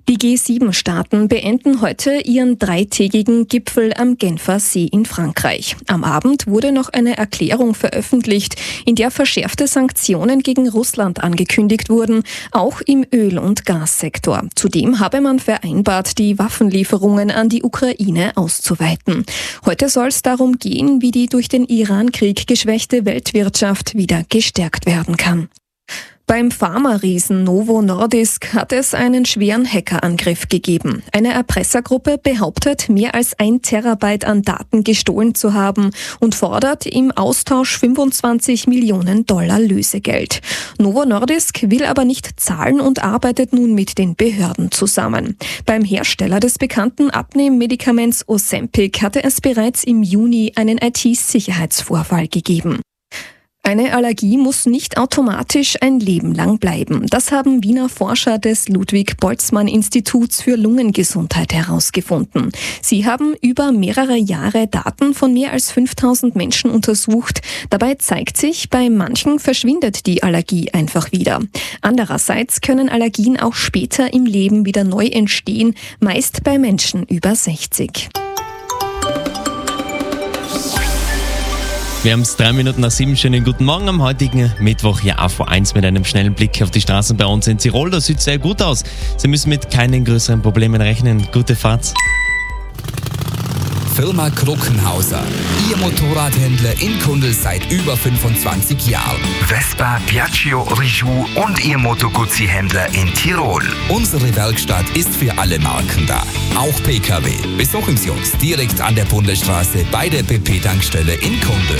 Die G7-Staaten beenden heute ihren 3-tägigen Gipfel am Genfer See in Frankreich. Am Abend wurde noch eine Erklärung veröffentlicht, in der verschärfte Sanktionen gegen Russland angekündigt wurden, auch im Öl- und Gassektor. Zudem habe man vereinbart, die Waffenlieferungen an die Ukraine auszuweiten. Heute soll es darum gehen, wie die durch den Iran-Krieg geschwächte Weltwirtschaft wieder gestärkt werden kann. Beim Pharma-Riesen Novo Nordisk hat es einen schweren Hackerangriff gegeben. Eine Erpressergruppe behauptet, mehr als 1 Terabyte an Daten gestohlen zu haben und fordert im Austausch $25 Millionen Lösegeld. Novo Nordisk will aber nicht zahlen und arbeitet nun mit den Behörden zusammen. Beim Hersteller des bekannten Abnehmmedikaments Ozempic hatte es bereits im Juni einen IT-Sicherheitsvorfall gegeben. Eine Allergie muss nicht automatisch ein Leben lang bleiben. Das haben Wiener Forscher des Ludwig-Boltzmann-Instituts für Lungengesundheit herausgefunden. Sie haben über mehrere Jahre Daten von mehr als 5000 Menschen untersucht. Dabei zeigt sich, bei manchen verschwindet die Allergie einfach wieder. Andererseits können Allergien auch später im Leben wieder neu entstehen, meist bei Menschen über 60. Wir haben es 7:03. Schönen guten Morgen am heutigen Mittwoch hier auf A1 mit einem schnellen Blick auf die Straßen bei uns in Tirol. Das sieht sehr gut aus. Sie müssen mit keinen größeren Problemen rechnen. Gute Fahrt. Firma Kruckenhauser. Ihr Motorradhändler in Kundl seit über 25 Jahren. Vespa, Piaggio, Rijou und Ihr Moto Guzzi-Händler in Tirol. Unsere Werkstatt ist für alle Marken da. Auch PKW. Besuchen Sie uns direkt an der Bundesstraße bei der BP-Tankstelle in Kundl.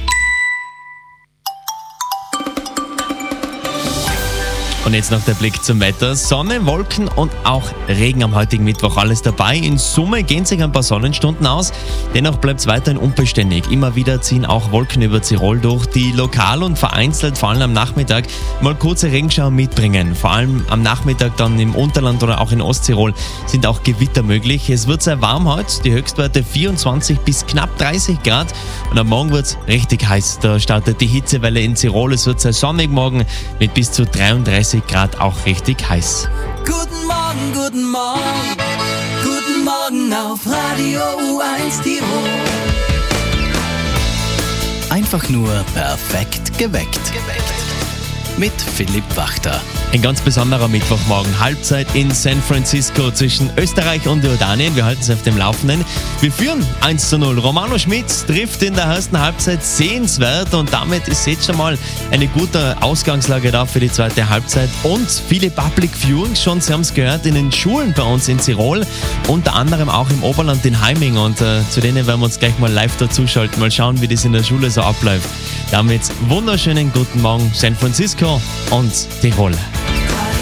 Und jetzt noch der Blick zum Wetter. Sonne, Wolken und auch Regen am heutigen Mittwoch. Alles dabei. In Summe gehen sich ein paar Sonnenstunden aus. Dennoch bleibt es weiterhin unbeständig. Immer wieder ziehen auch Wolken über Tirol durch, die lokal und vereinzelt, vor allem am Nachmittag, mal kurze Regenschauer mitbringen. Vor allem am Nachmittag dann im Unterland oder auch in Osttirol sind auch Gewitter möglich. Es wird sehr warm heute. Die Höchstwerte 24 bis knapp 30 Grad. Und am Morgen wird es richtig heiß. Da startet die Hitzewelle in Tirol. Es wird sehr sonnig morgen mit bis zu 33 Grad auch richtig heiß. Guten Morgen, guten Morgen, guten Morgen auf Radio U1 Tirol. Einfach nur perfekt geweckt. Mit Philipp Wachter. Ein ganz besonderer Mittwochmorgen. Halbzeit in San Francisco zwischen Österreich und Jordanien. Wir halten es auf dem Laufenden. Wir führen 1:0. Romano Schmid trifft in der ersten Halbzeit sehenswert und damit ist jetzt schon mal eine gute Ausgangslage da für die zweite Halbzeit. Und viele Public Viewings schon, Sie haben es gehört, in den Schulen bei uns in Tirol. Unter anderem auch im Oberland in Heiming. Und zu denen werden wir uns gleich mal live dazuschalten. Mal schauen, wie das in der Schule so abläuft. Damit wunderschönen guten Morgen San Francisco und Tirol.